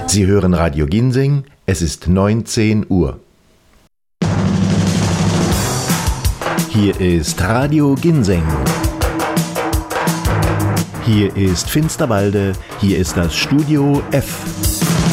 Sie hören Radio Ginseng, es ist 19 Uhr. Hier ist Radio Ginseng. Hier ist Finsterwalde, hier ist das Studio F.